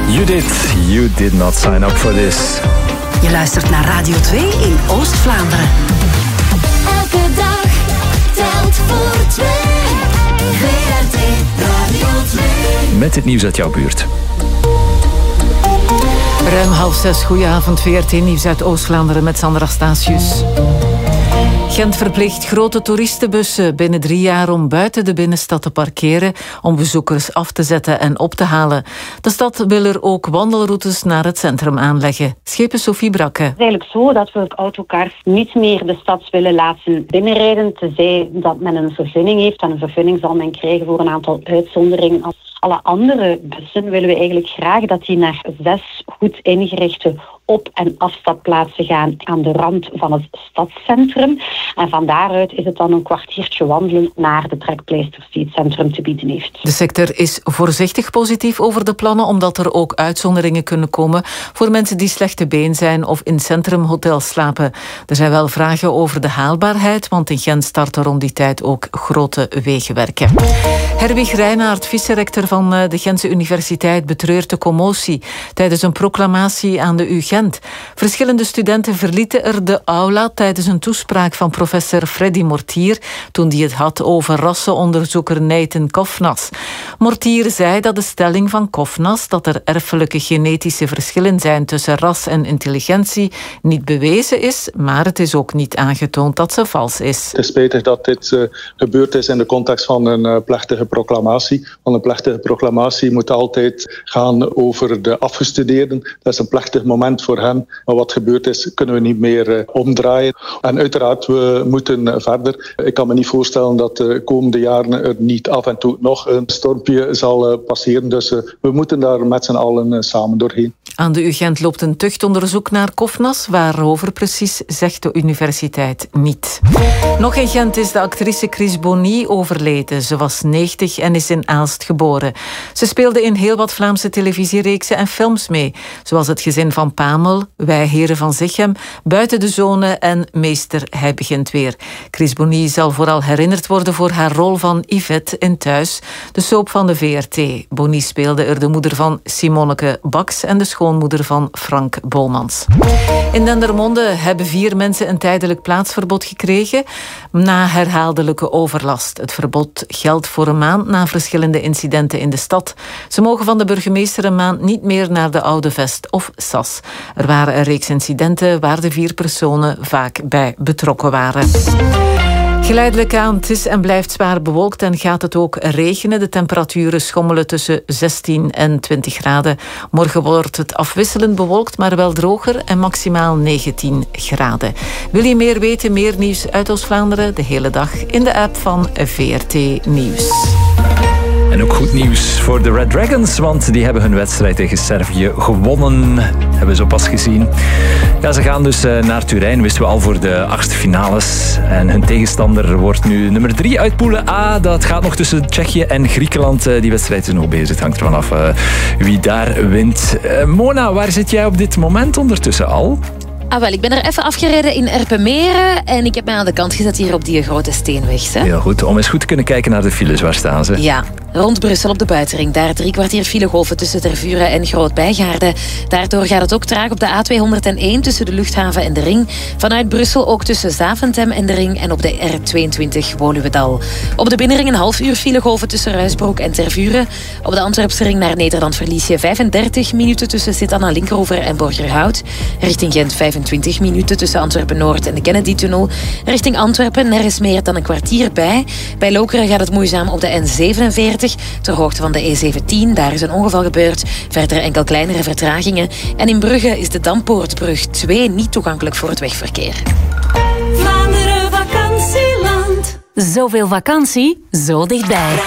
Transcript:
Judith, you did not sign up for this. Je luistert naar Radio 2 in Oost-Vlaanderen. Elke dag telt voor 2. VRT Radio 2. Met het nieuws uit jouw buurt. Ruim 5:30, goedenavond, VRT Nieuws uit Oost-Vlaanderen met Sandra Statius. Gent verplicht grote toeristenbussen binnen 3 jaar om buiten de binnenstad te parkeren, om bezoekers af te zetten en op te halen. De stad wil er ook wandelroutes naar het centrum aanleggen. Schepen Sophie Brakke. Het is eigenlijk zo dat we autocars niet meer de stad willen laten binnenrijden, tenzij dat men een vergunning heeft. En een vergunning zal men krijgen voor een aantal uitzonderingen. Als alle andere bussen willen we eigenlijk graag dat die naar 6 goed ingerichte op- en afstapplaatsen gaan aan de rand van het stadscentrum. En van daaruit is het dan een kwartiertje wandelen naar de trekpleisters die het centrum te bieden heeft. De sector is voorzichtig positief over de plannen, omdat er ook uitzonderingen kunnen komen voor mensen die slecht te been zijn of in centrumhotels slapen. Er zijn wel vragen over de haalbaarheid, want in Gent starten rond die tijd ook grote wegenwerken. Herwig Reinaert, vice-rector van de Gentse Universiteit, betreurt de commotie tijdens een proclamatie aan de UGent. Verschillende studenten verlieten er de aula tijdens een toespraak van professor Freddy Mortier toen die het had over rassenonderzoeker Nathan Kofnas. Mortier zei dat de stelling van Kofnas dat er erfelijke genetische verschillen zijn tussen ras en intelligentie niet bewezen is, maar het is ook niet aangetoond dat ze vals is. Het is spijtig dat dit gebeurd is in de context van een plechtige proclamatie. Want een plechtige proclamatie moet altijd gaan over de afgestudeerden. Dat is een plechtig moment voor hen. Maar wat gebeurd is, kunnen we niet meer omdraaien. En uiteraard, we moeten verder. Ik kan me niet voorstellen dat de komende jaren er niet af en toe nog een stormpje zal passeren. Dus we moeten daar met z'n allen samen doorheen. Aan de UGent loopt een tuchtonderzoek naar Kofnas. Waarover precies, zegt de universiteit niet. Nog in Gent is de actrice Chris Bonny overleden. Ze was 90 en is in Aalst geboren. Ze speelde in heel wat Vlaamse televisiereeksen en films mee, zoals Het Gezin van Pamel, Wij Heren van Zichem, Buiten de Zone en Meester, Hij Begint Weer. Chris Bonny zal vooral herinnerd worden voor haar rol van Yvette in Thuis, de soap van de VRT. Bonny speelde er de moeder van Simonneke Baks en de schoonmoeder van Frank Bolmans. In Dendermonde hebben 4 mensen een tijdelijk plaatsverbod gekregen na herhaaldelijke overlast. Het verbod geldt voor een maand na verschillende incidenten in de stad. Ze mogen van de burgemeester een maand niet meer naar de Oude Vest of SAS. Er waren een reeks incidenten waar de 4 personen vaak bij betrokken waren. Geleidelijk aan, het is en blijft zwaar bewolkt en gaat het ook regenen. De temperaturen schommelen tussen 16 en 20 graden. Morgen wordt het afwisselend bewolkt, maar wel droger en maximaal 19 graden. Wil je meer weten, meer nieuws uit Oost-Vlaanderen? De hele dag in de app van VRT Nieuws. En ook goed nieuws voor de Red Dragons, want die hebben hun wedstrijd tegen Servië gewonnen. Hebben we zo pas gezien. Ja, ze gaan dus naar Turijn, wisten we al, voor de 8e finales. En hun tegenstander wordt nu nummer 3 uit Poelen A. Dat gaat nog tussen Tsjechië en Griekenland. Die wedstrijd is nog bezig. Het hangt ervan af wie daar wint. Mona, waar zit jij op dit moment ondertussen al? Ah, wel, ik ben er even afgereden in Erpenmeren en ik heb mij aan de kant gezet hier op die grote steenweg. Hè? Heel goed, om eens goed te kunnen kijken naar de files. Waar staan ze? Ja, rond Brussel op de buitenring. Daar 3 kwartier filegolven tussen Tervuren en Groot-Bijgaarden. Daardoor gaat het ook traag op de A201 tussen de luchthaven en de ring. Vanuit Brussel ook tussen Zaventem en de ring en op de R22 Woluwedal. Op de binnenring een half uur filegolven tussen Ruisbroek en Tervuren. Op de Antwerpse ring naar Nederland verlies je 35 minuten tussen Sint-Anna-Linkeroever en Borgerhout. Richting Gent 25 minuten tussen Antwerpen-Noord en de Kennedy-tunnel. Richting Antwerpen, er is meer dan een kwartier bij. Bij Lokeren gaat het moeizaam op de N47, ter hoogte van de E17. Daar is een ongeval gebeurd. Verder enkel kleinere vertragingen. En in Brugge is de Dampoortbrug 2 niet toegankelijk voor het wegverkeer. Vlaanderen vakantieland. Zoveel vakantie, zo dichtbij.